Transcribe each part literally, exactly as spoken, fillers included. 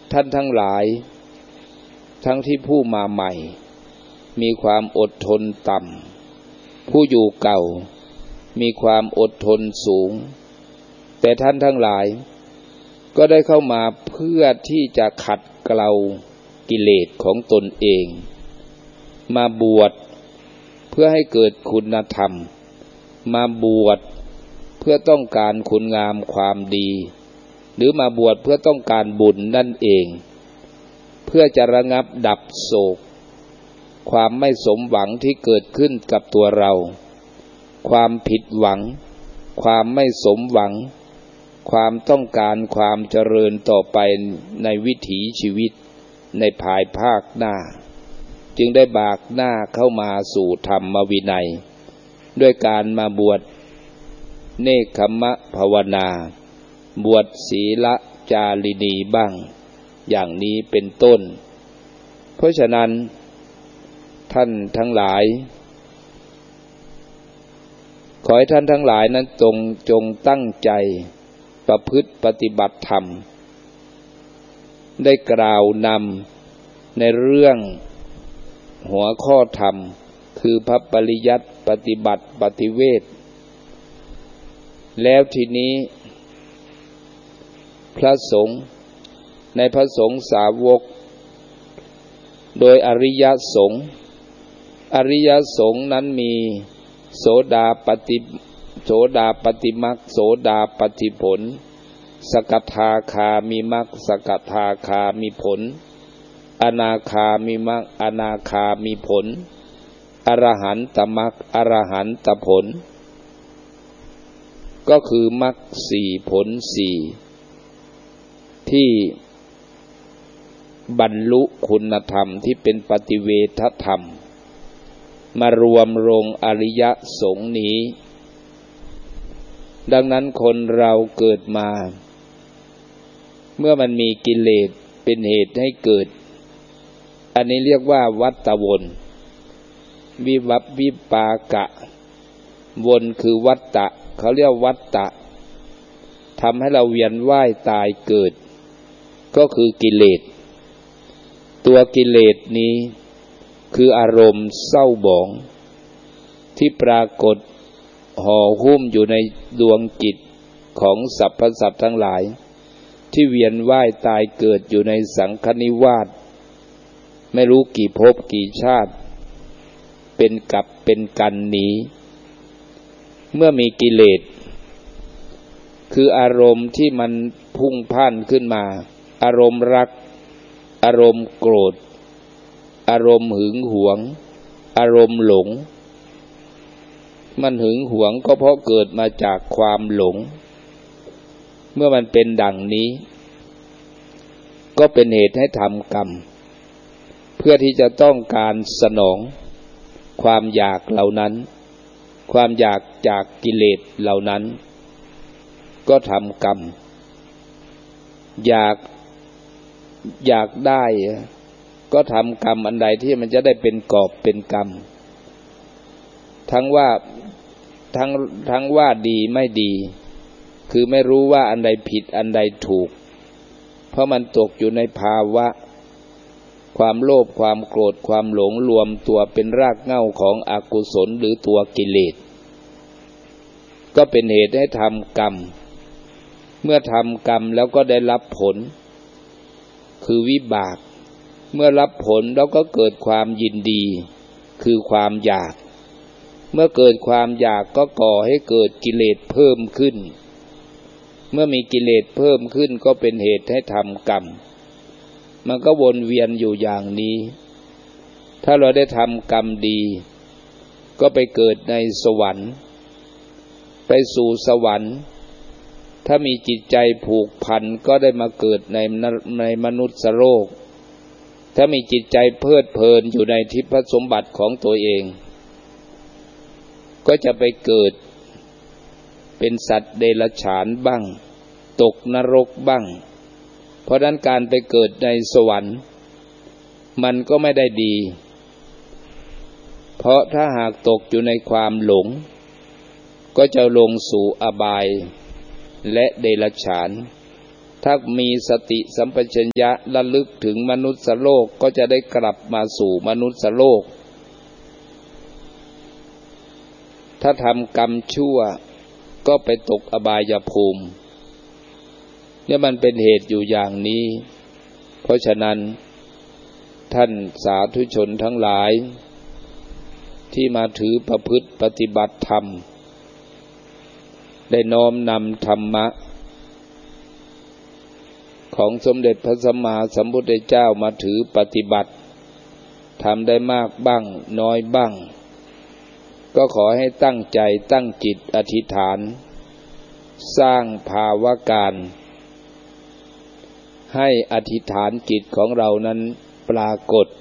ท่านทั้งหลายทั้งที่ผู้มาใหม่มีความอดทนต่ำผู้อยู่เก่ามีความอดทนสูงแต่ท่านทั้งหลายก็ได้เข้ามาเพื่อที่จะขัดเกลากิเลสของตนเองมาบวชเพื่อให้เกิดคุณธรรมมาบวชเพื่อต้องการคุณงามความดีหรือมาบวชเพื่อต้องการบุญนั่นเองเพื่อจะระงับดับโศกความไม่สมหวังที่เกิดขึ้นกับตัวเราความผิดหวังความไม่สมหวังความต้องการความเจริญต่อไปในวิถีชีวิตในภายภาคหน้าจึงได้บากหน้าเข้ามาสู่ธรรมวินัยด้วยการมาบวชเนกขัมมะภาวนาบวชศีลจารินีบ้างอย่างนี้เป็นต้นเพราะฉะนั้นท่านทั้งหลายขอให้ท่านทั้งหลายนั้นจงจงตั้งใจประพฤติปฏิบัติธรรมได้กล่าวนำในเรื่องหัวข้อธรรมคือพระปริยัติปฏิบัติปฏิเวทแล้วทีนี้พระสงฆ์ในพระสงฆ์สาวกโดยอริยสงฆ์อริยสงฆ์นั้นมีโสดาปฏิโสดาปฏิมรรคโสดาปฏิผลสกทาคามีมรรคสกทาคามีผลอนาคามีมรรคอนาคามีผลอรหันตมรรคอรหันตผลก็คือมรรคสี่ผลสี่ที่บรรลุคุณธรรมที่เป็นปฏิเวทธรรมมารวมลงอริยสงฆ์นี้ดังนั้นคนเราเกิดมาเมื่อมันมีกิเลสเป็นเหตุให้เกิดอันนี้เรียกว่าวัฏวนวิวัปวิปากะวนคือวัฏฏะเขาเรียกวัฏฏะทำให้เราเวียนว่ายตายเกิดก็คือกิเลสตัวกิเลสนี้คืออารมณ์เศร้าหมองที่ปรากฏห่อหุ้มอยู่ในดวงจิตของสรรพสัตว์ทั้งหลายที่เวียนว่ายตายเกิดอยู่ในสังคนิวาสไม่รู้กี่ภพกี่ชาติเป็นกับเป็นกันนี้เมื่อมีกิเลสคืออารมณ์ที่มันพุ่งพ่านขึ้นมาอารมณ์รักอารมณ์โกรธอารมณ์หึงหวงอารมณ์หลงมันหึงหวงก็เพราะเกิดมาจากความหลงเมื่อมันเป็นดังนี้ก็เป็นเหตุให้ทำกรรมเพื่อที่จะต้องการสนองความอยากเหล่านั้นความอยากจากกิเลสเหล่านั้นก็ทำกรรมอยากอยากได้ก็ทำกรรมอันใดที่มันจะได้เป็นกอบเป็นกรรมทั้งว่าทั้งทั้งว่าดีไม่ดีคือไม่รู้ว่าอันใดผิดอันใดถูกเพราะมันตกอยู่ในภาวะความโลภความโกรธความหลงรวมตัวเป็นรากเหง้าของอกุศลหรือตัวกิเลสก็เป็นเหตุให้ทำกรรมเมื่อทำกรรมแล้วก็ได้รับผลคือวิบากเมื่อรับผลแล้วก็เกิดความยินดีคือความอยากเมื่อเกิดความอยากก็ก่อให้เกิดกิเลสเพิ่มขึ้นเมื่อมีกิเลสเพิ่มขึ้นก็เป็นเหตุให้ทำกรรมมันก็วนเวียนอยู่อย่างนี้ถ้าเราได้ทำกรรมดีก็ไปเกิดในสวรรค์ไปสู่สวรรค์ถ้ามีจิตใจผูกพันก็ได้มาเกิดในในมนุษย์โลกถ้ามีจิตใจเพลิดเพลินอยู่ในทิพยสมบัติของตัวเองก็จะไปเกิดเป็นสัตว์เดรัจฉานบ้างตกนรกบ้างเพราะนั้นการไปเกิดในสวรรค์มันก็ไม่ได้ดีเพราะถ้าหากตกอยู่ในความหลงก็จะลงสู่อบายและเดรัจฉานถ้ามีสติสัมปชัญญะระลึกถึงมนุษย์โลกก็จะได้กลับมาสู่มนุษย์โลกถ้าทำกรรมชั่วก็ไปตกอบายภูมิเนี่ยมันเป็นเหตุอยู่อย่างนี้เพราะฉะนั้นท่านสาธุชนทั้งหลายที่มาถือประพฤติปฏิบัติธรรมได้น้อมนำธรรมะของสมเด็จพระสัมมาสัมพุทธเจ้ามาถือปฏิบัติทำได้มากบ้างน้อยบ้างก็ขอให้ตั้งใจตั้งจิตอธิษฐานสร้างภาวะการให้อธิษฐานจิตของเรานั้นปรากฏ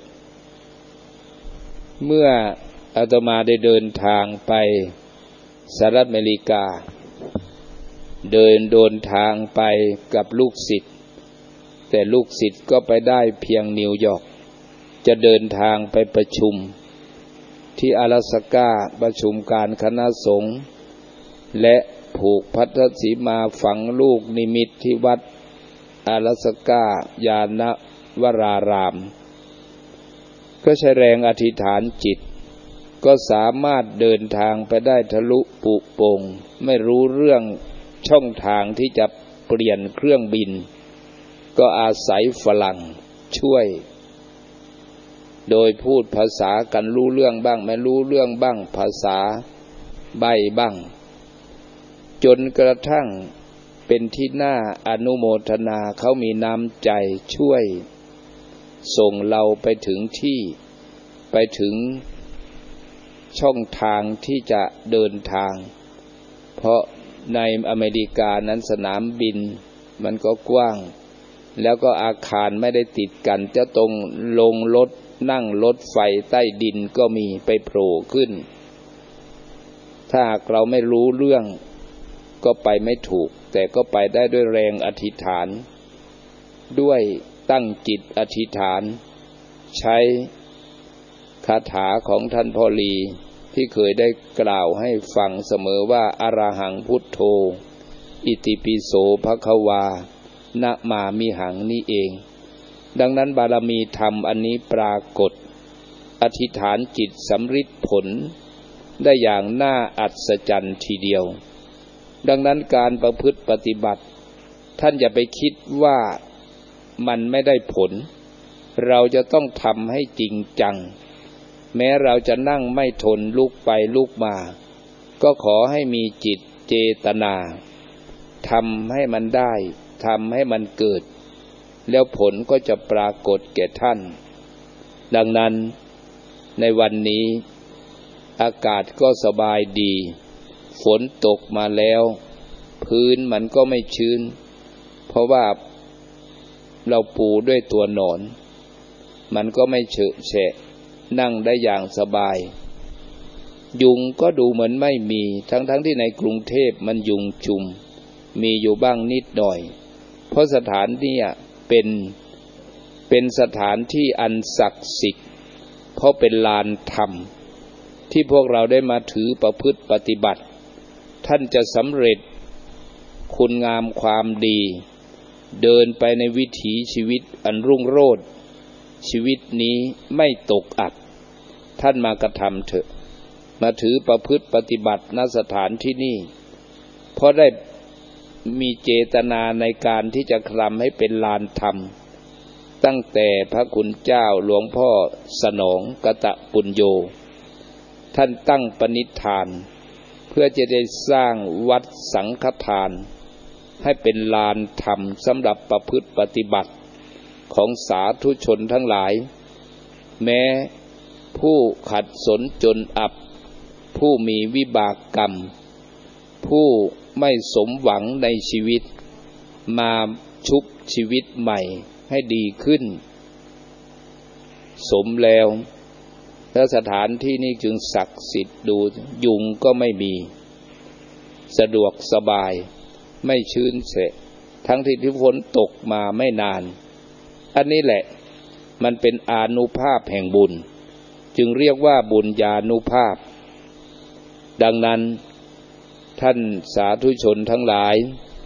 เมื่ออาตมาได้เดินทางไปสหรัฐอเมริกาเดินเดินทางไปกับลูกศิษย์แต่ลูกศิษย์ก็ไปได้เพียงนิวยอร์กจะเดินทางไปประชุมที่阿拉斯ก้าประชุมการคณะสงฆ์และผูกพัทธสีมาฝังลูกนิมิตที่วัด阿拉斯ก้ายานวรารามก็ใช้แรงอธิษฐานจิตก็สามารถเดินทางไปได้ทะลุปุโป่งไม่รู้เรื่องช่องทางที่จะเปลี่ยนเครื่องบินก็อาศัยฝรั่งช่วยโดยพูดภาษากันรู้เรื่องบ้างไม่รู้เรื่องบ้างภาษาใบ้บ้างจนกระทั่งเป็นที่น่าอนุโมทนาเขามีน้ำใจช่วยส่งเราไปถึงที่ไปถึงช่องทางที่จะเดินทางเพราะในอเมริกานั้นสนามบินมันก็กว้างแล้วก็อาคารไม่ได้ติดกันจะตรงลงรถนั่งรถไฟใต้ดินก็มีไปโผล่ขึ้นถ้าหากเราไม่รู้เรื่องก็ไปไม่ถูกแต่ก็ไปได้ด้วยแรงอธิษฐานด้วยตั้งจิตอธิษฐานใช้คาถาของท่านพ่อลีที่เคยได้กล่าวให้ฟังเสมอว่าอรหังพุทโธอิติปิโสภควานะมามิหังนี่เองดังนั้นบารมีธรรมอันนี้ปรากฏอธิษฐานจิตสำฤทธิ์ผลได้อย่างน่าอัศจรรย์ทีเดียวดังนั้นการประพฤติปฏิบัติท่านอย่าไปคิดว่ามันไม่ได้ผลเราจะต้องทำให้จริงจังแม้เราจะนั่งไม่ทนลุกไปลุกมาก็ขอให้มีจิตเจตนาทำให้มันได้ทำให้มันเกิดแล้วผลก็จะปรากฏแก่ท่านดังนั้นในวันนี้อากาศก็สบายดีฝนตกมาแล้วพื้นมันก็ไม่ชื้นเพราะว่าเราปูด้วยตัวหนอนมันก็ไม่เฉอะแฉะนั่งได้อย่างสบายยุงก็ดูเหมือนไม่มีทั้งๆ ท, ที่ในกรุงเทพมันยุงชุมมีอยู่บ้างนิดหน่อยเพราะสถานนี้เป็นเป็นสถานที่อันศักดิ์สิทธิ์เพราะเป็นลานธรรมที่พวกเราได้มาถือประพฤติปฏิบัติท่านจะสำเร็จคุณงามความดีเดินไปในวิถีชีวิตอันรุ่งโรจน์ชีวิตนี้ไม่ตกอับท่านมากระทำเถอะมาถือประพฤติปฏิบัติณสถานที่นี่เพราะได้มีเจตนาในการที่จะทำให้เป็นลานธรรมตั้งแต่พระคุณเจ้าหลวงพ่อสนองกตปุญโญท่านตั้งปณิธานเพื่อจะได้สร้างวัดสังฆทานให้เป็นลานธรรมสำหรับประพฤติปฏิบัติของสาธุชนทั้งหลายแม้ผู้ขัดสนจนอับผู้มีวิบากกรรมผู้ไม่สมหวังในชีวิตมาชุบชีวิตใหม่ให้ดีขึ้นสมแล้วและสถานที่นี้จึงศักดิ์สิทธิ์ดูยุงก็ไม่มีสะดวกสบายไม่ชื้นแฉะทั้งที่ที่ฝนตกมาไม่นานอันนี้แหละมันเป็นอานุภาพแห่งบุญจึงเรียกว่าบุญญานุภาพดังนั้นท่านสาธุชนทั้งหลาย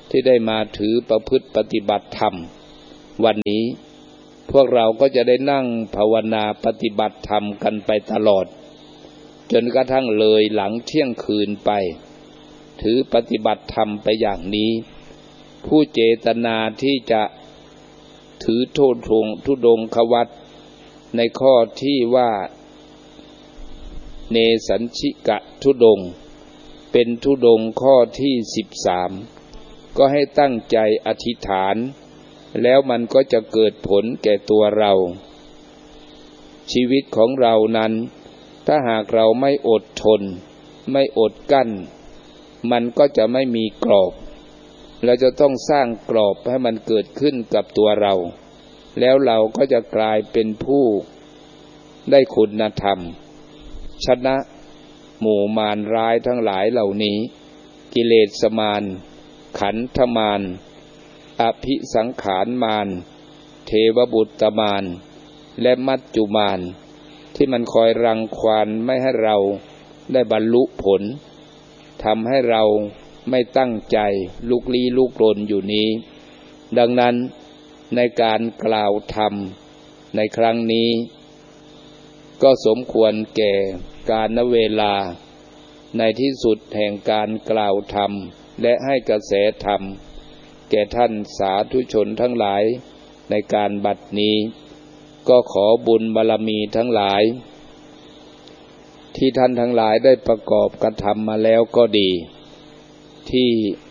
ที่ได้มาถือประพฤติปฏิบัติธรรมวันนี้พวกเราก็จะได้นั่งภาวนาปฏิบัติธรรมกันไปตลอดจนกระทั่งเลยหลังเที่ยงคืนไปถือปฏิบัติธรรมไปอย่างนี้ผู้เจตนาที่จะถือโทษทงทุดงควัตในข้อที่ว่าเนสัญชิกะทุดงเป็นทุดงข้อที่สิบสามก็ให้ตั้งใจอธิษฐานแล้วมันก็จะเกิดผลแก่ตัวเราชีวิตของเรานั้นถ้าหากเราไม่อดทนไม่อดกั้นมันก็จะไม่มีกรอบเราจะต้องสร้างกรอบให้มันเกิดขึ้นกับตัวเราแล้วเราก็จะกลายเป็นผู้ได้คุณธรรมชนะหมู่มารร้ายทั้งหลายเหล่านี้กิเลสมารขันธมารอภิสังขารมารเทวบุตรมารและมัจจุมารที่มันคอยรังควานไม่ให้เราได้บรรลุผลทำให้เราไม่ตั้งใจลุกลี้ลุกลนอยู่นี้ดังนั้นในการกล่าวธรรมในครั้งนี้ก็สมควรแก่กาลเวลาในที่สุดแห่งการกล่าวธรรมและให้กระแสธรรมแก่ท่านสาธุชนทั้งหลายในการบัดนี้ก็ขอบุญบารมีทั้งหลายที่ท่านทั้งหลายได้ประกอบกระทำมาแล้วก็ดีที่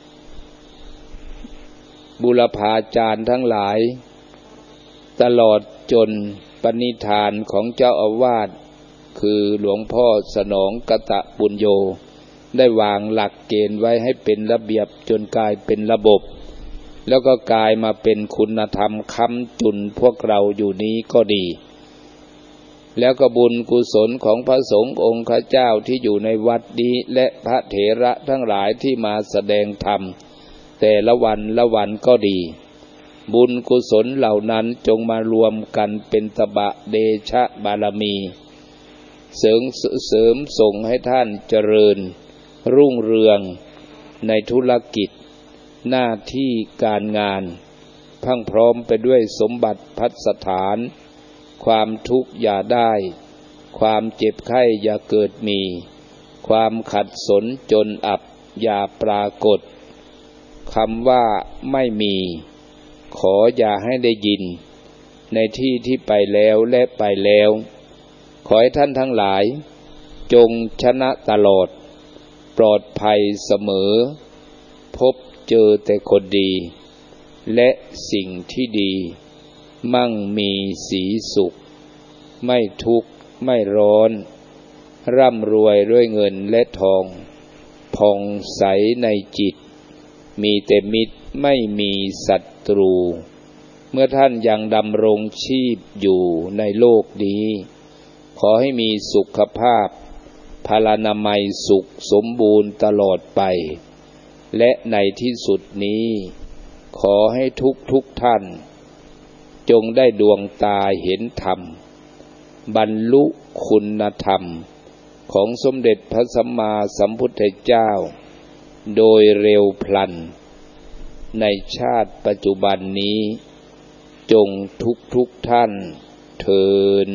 บุรพาจารย์ทั้งหลายตลอดจนปณิธานของเจ้าอาวาสคือหลวงพ่อสนองกตปุญโญได้วางหลักเกณฑ์ไว้ให้เป็นระเบียบจนกลายเป็นระบบแล้วก็กลายมาเป็นคุณธรรมค้ำจุนพวกเราอยู่นี้ก็ดีแล้วก็บุญกุศลของพระสงฆ์องค์ข้าเจ้าที่อยู่ในวัดนี้และพระเถระทั้งหลายที่มาแสดงธรรมแต่ละวันละวันก็ดีบุญกุศลเหล่านั้นจงมารวมกันเป็นตบะเดชะบารมีเสริมเสริมส่งให้ท่านเจริญรุ่งเรืองในธุรกิจหน้าที่การงานพรั่งพร้อมไปด้วยสมบัติภัสถานความทุกข์อย่าได้ความเจ็บไข้อย่าเกิดมีความขัดสนจนอับอย่าปรากฏคำว่าไม่มีขออย่าให้ได้ยินในที่ที่ไปแล้วและไปแล้วขอให้ท่านทั้งหลายจงชนะตลอดปลอดภัยเสมอพบเจอแต่คนดีและสิ่งที่ดีมั่งมีสีสุขไม่ทุกข์ไม่ร้อนร่ำรวยด้วยเงินและทองผ่องใสในจิตมีแต่มิตรไม่มีศัตรูเมื่อท่านยังดำรงชีพอยู่ในโลกนี้ขอให้มีสุขภาพพลานามัยสุขสมบูรณ์ตลอดไปและในที่สุดนี้ขอให้ทุกทุกท่านจงได้ดวงตาเห็นธรรมบรรลุคุณธรรมของสมเด็จพระสัมมาสัมพุทธเจ้าโดยเร็วพลันในชาติปัจจุบันนี้จงทุกทุกท่านเทิน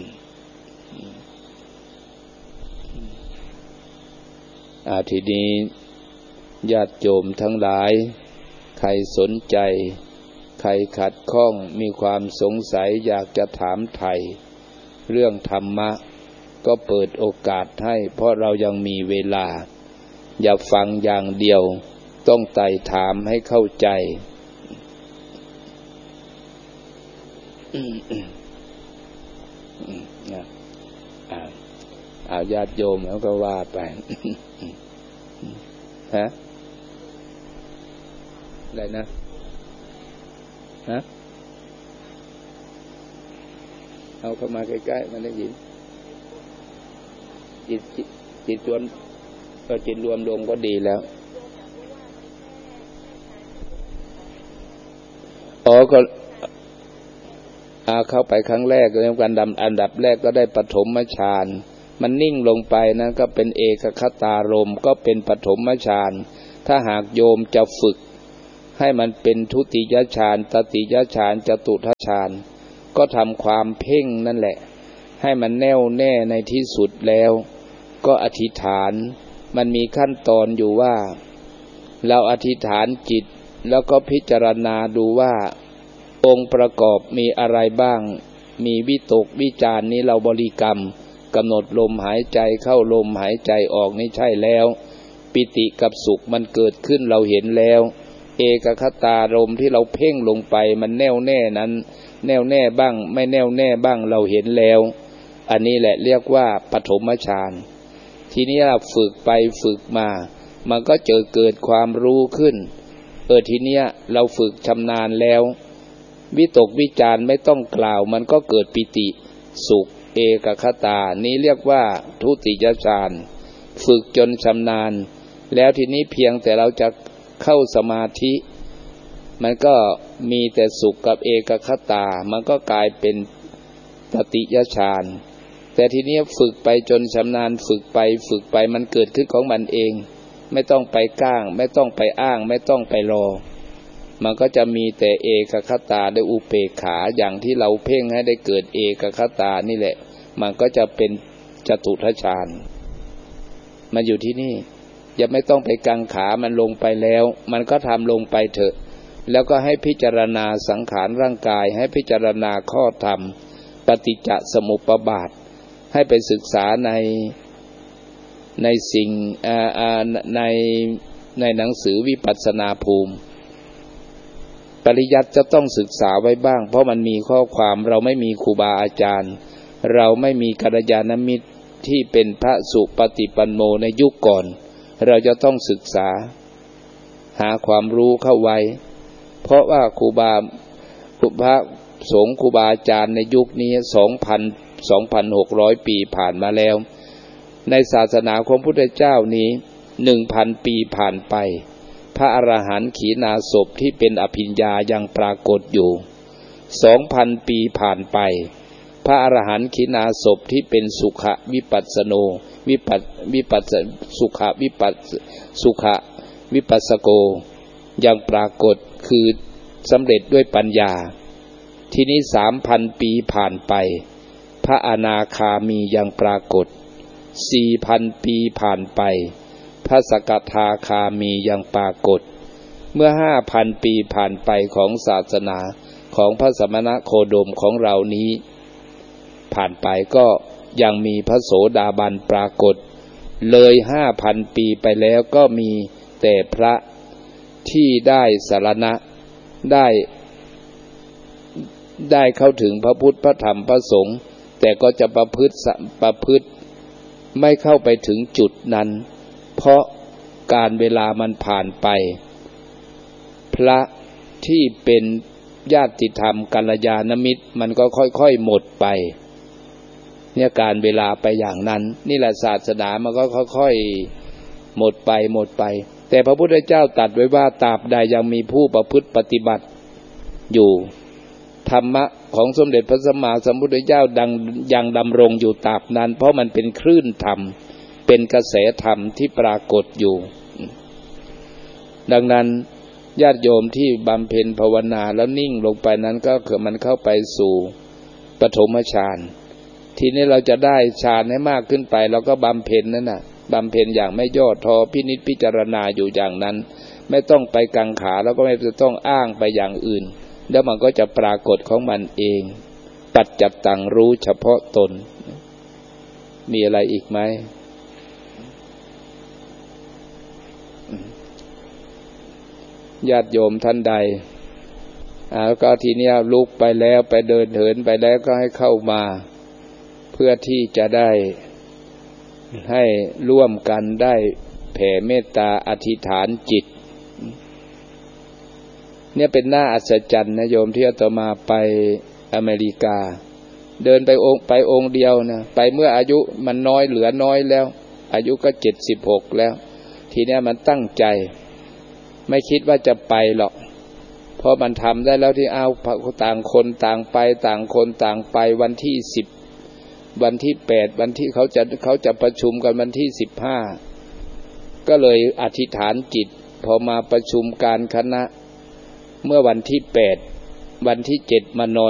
อาทีนี้ญาติโยมทั้งหลายใครสนใจใครขัดข้องมีความสงสัยอยากจะถามไถ่เรื่องธรรมะก็เปิดโอกาสให้เพราะเรายังมีเวลาอย่าฟังอย่างเดียวต้องไต่ถามให้เข้าใจเอาญาติโยมแล้วก็ว่าไปฮะอะไรนะฮะเอาเข้ามาใกล้ๆมันได้ยินจิตจิตจิตรวมก็จิตรวมลงก็ดีแล้วอ๋อก็เข้าไปครั้งแรกเรื่องการดำอันดับแรกก็ได้ปฐมฌานมันนิ่งลงไปนะก็เป็นเอกคตารมณ์ก็เป็นปฐมฌานถ้าหากโยมจะฝึกให้มันเป็นทุติยฌานตติยฌานจตุทัชฌานก็ทำความเพ่งนั่นแหละให้มันแน่วแน่ในที่สุดแล้วก็อธิษฐานมันมีขั้นตอนอยู่ว่าเราอธิษฐานจิตแล้วก็พิจารณาดูว่าองค์ประกอบมีอะไรบ้างมีวิตกวิจารนี้เราบริกรรมกำหนดลมหายใจเข้าลมหายใจออกนี่ใช่แล้วปิติกับสุขมันเกิดขึ้นเราเห็นแล้วเอกคตารมณ์ที่เราเพ่งลงไปมันแน่วแน่นั้นแน่วแน่บ้างไม่แน่วแน่บ้างเราเห็นแล้วอันนี้แหละเรียกว่าปฐมฌานทีนี้เราฝึกไปฝึกมามันก็เจอเกิดความรู้ขึ้นเออทีเนี้ยเราฝึกชำนาญแล้ววิตกวิจารไม่ต้องกล่าวมันก็เกิดปิติสุขเอกคตานี้เรียกว่าทุติยฌานฝึกจนชำนาญแล้วทีนี้เพียงแต่เราจะเข้าสมาธิมันก็มีแต่สุขกับเอกคตามันก็กลายเป็นตติยฌานแต่ทีนี้ฝึกไปจนชำนาญฝึกไปฝึกไปมันเกิดขึ้นของมันเองไม่ต้องไปก้างไม่ต้องไปอ้างไม่ต้องไปรอมันก็จะมีแต่เอกคตาได้อุเบกขาอย่างที่เราเพ่งให้ได้เกิดเอกคตานี่แหละมันก็จะเป็นจตุทัชฌานมันอยู่ที่นี่อย่าไม่ต้องไปกังขามันลงไปแล้วมันก็ทำลงไปเถอะแล้วก็ให้พิจารณาสังขารร่างกายให้พิจารณาข้อธรรมปฏิจจสมุปบาทให้ไปศึกษาในในสิ่งในในหนังสือวิปัสสนาภูมิปริยัติจะต้องศึกษาไว้บ้างเพราะมันมีข้อความเราไม่มีครูบาอาจารย์เราไม่มีกัลยาณมิตรที่เป็นพระสุปฏิปันโนในยุคก่อนเราจะต้องศึกษาหาความรู้เข้าไว้เพราะว่าครูบาครูพระสงฆ์ครูบาอาจารย์ในยุคนี้ สองพัน สองพันหกร้อย ปีผ่านมาแล้วในศาสนาของพระพุทธเจ้านี้ หนึ่งพัน ปีผ่านไปพระอรหันต์ขีณาสพที่เป็นอภิญญายังปรากฏอยู่ สองพัน ปีผ่านไปพระอรหันต์ขีณาสพที่เป็นสุขวิปัสสโนวิปัสวิปัสสุขวิปัสสุขวิปัสสโกยังปรากฏคือสำเร็จด้วยปัญญาทีนี้ สามพัน ปีผ่านไปพระอนาคามียังปรากฏ สี่พัน ปีผ่านไปพระสกทาคามียังปรากฏเมื่อ ห้าพัน ปีผ่านไปของศาสนาของพระสมณโคดมของเรานี้ผ่านไปก็ยังมีพระโสดาบันปรากฏเลย ห้าพัน ปีไปแล้วก็มีแต่พระที่ได้สรณะได้ได้เข้าถึงพระพุทธพระธรรมพระสงฆ์แต่ก็จะประพฤติประพฤติไม่เข้าไปถึงจุดนั้นเพราะการเวลามันผ่านไปพระที่เป็นญาติธรรมกัลยาณมิตรมันก็ค่อยๆหมดไปเนี่ยการเวลาไปอย่างนั้นนี่แหละศาสนามันก็ค่อยๆหมดไปหมดไปแต่พระพุทธเจ้าตรัสไว้ว่าตราบใดยังมีผู้ประพฤติปฏิบัติอยู่ธรรมะของสมเด็จพระสัมมาสัมพุทธเจ้าดังยังดำรงอยู่ตราบนั้นเพราะมันเป็นคลื่นธรรมเป็นกระแสธรรมที่ปรากฏอยู่ดังนั้นญาติโยมที่บำเพ็ญภาวนาแล้วนิ่งลงไปนั้นก็คือมันเข้าไปสู่ปฐมฌานทีนี้เราจะได้ฌานให้มากขึ้นไปเราก็บำเพ็ญนั่นน่ะบำเพ็ญอย่างไม่ย่อท้อพินิจพิจารณาอยู่อย่างนั้นไม่ต้องไปกังขาแล้วก็ไม่ต้องอ้างไปอย่างอื่นแล้วมันก็จะปรากฏของมันเองปัจจัตตังรู้เฉพาะตนมีอะไรอีกไหมญาติโยมท่านใดอ่าก็ทีนี้ลุกไปแล้วไปเดินเหินไปแล้วก็ให้เข้ามาเพื่อที่จะได้ให้ร่วมกันได้แผ่เมตตาอธิษฐานจิตเนี่ยเป็นหน้าอัศจรรย์นะโยมที่อาตมาไปอเมริกาเดินไปองค์ไปองค์เดียวนะไปเมื่ออายุมันน้อยเหลือน้อยแล้วอายุก็เจ็ดสิบหกแล้วทีนี้มันตั้งใจไม่คิดว่าจะไปหรอกเพราะมันทำได้แล้วที่เอาต่างคนต่างไปต่างคนต่างไปวันที่สิบวันที่แปดวันที่เขาจะเขาจะประชุมกันวันที่สิบห้าก็เลยอธิษฐานจิตพอมาประชุมการคณะเมื่อวันที่แปดวันที่เจ็ดมานอน